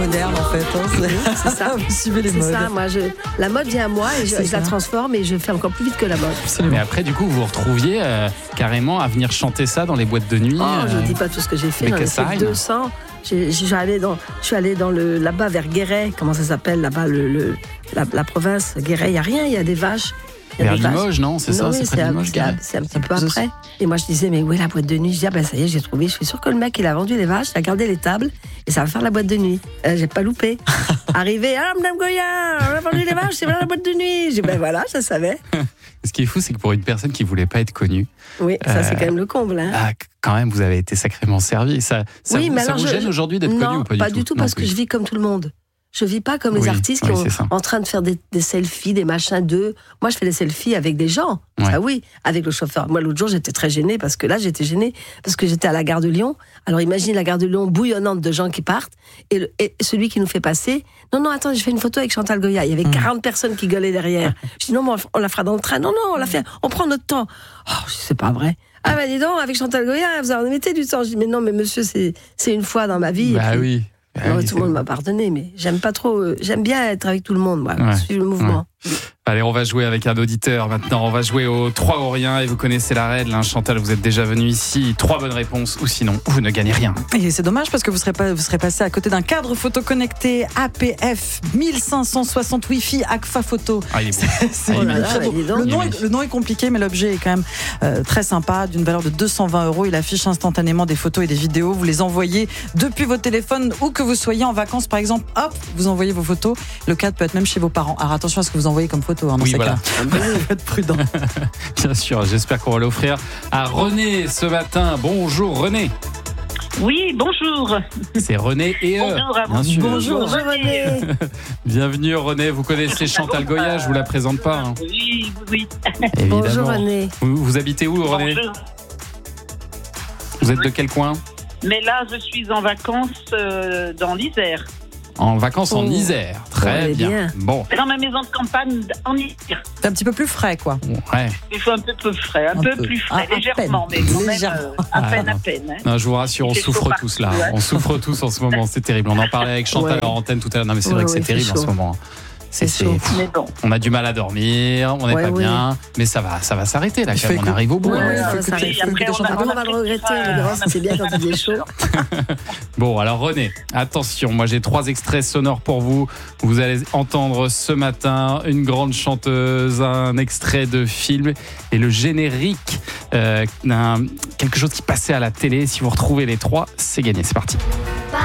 moderne en fait. C'est ça. Vous suivez les modes. C'est ça. Moi, la mode vient à moi et je la transforme et je fais encore plus vite que la mode. Mais après, du coup, vous vous retrouviez carrément à venir chanter ça dans les boîtes de nuit. Je ne dis pas tout ce que j'ai fait. J'en ai fait 200. Je suis allée là-bas vers Guéret. Comment ça s'appelle là-bas la province Guéret. Il n'y a rien. Il y a des vaches. Vers Limoges, non? C'est ça, c'est près de Limoges, Guéret. C'est un petit peu après. Et moi, je disais, mais où est la boîte de nuit? Je dis, ça y est, j'ai trouvé. Je suis sûre que le mec, il a vendu les vaches, il a gardé les tables, et ça va faire la boîte de nuit. J'ai pas loupé. Arrivé, Madame Goya, on a vendu les vaches, c'est la boîte de nuit. Je dis, voilà, je savais. Ce qui est fou, c'est que pour une personne qui voulait pas être connue. Oui, ça, c'est quand même le comble. Hein. Quand même, vous avez été sacrément servi. Ça vous gêne aujourd'hui d'être connu ou pas du tout? Non, pas du tout, parce que je vis comme tout le monde. Je vis pas comme les artistes qui sont en train de faire des selfies, des machins d'eux. Moi, je fais des selfies avec des gens. Ouais. Ça, oui, avec le chauffeur. Moi, l'autre jour, j'étais très gênée parce que j'étais à la gare de Lyon. Alors, imagine la gare de Lyon bouillonnante de gens qui partent et celui qui nous fait passer. Non, attends, je fais une photo avec Chantal Goya. Il y avait 40 personnes qui gueulaient derrière. Je dis non, mais on la fera dans le train. Non, on la fait. On prend notre temps. Oh, c'est pas vrai. Ah dis donc, avec Chantal Goya, vous en mettez du temps. Je dis mais non, mais monsieur, c'est une fois dans ma vie. Bah oui. Tout le monde m'a pardonné, mais j'aime pas trop. J'aime bien être avec tout le monde, moi. Suivre le mouvement. Ouais. Allez, on va jouer avec un auditeur maintenant. On va jouer au 3 ou rien et vous connaissez la règle. Hein. Chantal, vous êtes déjà venu ici. 3 bonnes réponses ou sinon, vous ne gagnez rien. Et c'est dommage parce que vous serez passé à côté d'un cadre photo connecté APF 1560 Wi-Fi Agfa Photo. Il est bon. C'est le nom est compliqué, mais l'objet est quand même très sympa, d'une valeur de 220 €. Il affiche instantanément des photos et des vidéos. Vous les envoyez depuis votre téléphone, où que vous soyez en vacances, par exemple. Hop, vous envoyez vos photos. Le cadre peut être même chez vos parents. Alors attention à ce que vous envoyez comme photo. Dans ces cas. Faites prudent. Bien sûr, j'espère qu'on va l'offrir à René ce matin. Bonjour René. Oui, bonjour. C'est René et bonjour à vous. Bonjour René. Bienvenue René, vous connaissez Chantal Goya, je vous la présente pas. Hein. Oui. Évidemment. Bonjour René. Vous habitez où René? Bonjour. Vous êtes de quel coin? Mais là, je suis en vacances dans l'Isère. En vacances en Isère, très bien. Bon. Dans ma maison de campagne en Isère. C'est un petit peu plus frais, quoi. Ouais. Il faut un peu plus frais, plus frais, légèrement, mais quand même à peine. Hein. Non, je vous rassure, on souffre tous là. On souffre tous en ce moment, c'est terrible. On en parlait avec Chantal en antenne tout à l'heure. Non mais c'est vrai que c'est terrible en ce moment. C'est mais bon. On a du mal à dormir, on n'est pas bien, mais ça va s'arrêter là. On arrive au bout. Après, on va le regretter. C'est bien quand il est chaud. Bon, alors René, attention, moi j'ai 3 extraits sonores pour vous. Vous allez entendre ce matin une grande chanteuse, un extrait de film et le générique quelque chose qui passait à la télé. Si vous retrouvez les 3, c'est gagné. C'est parti.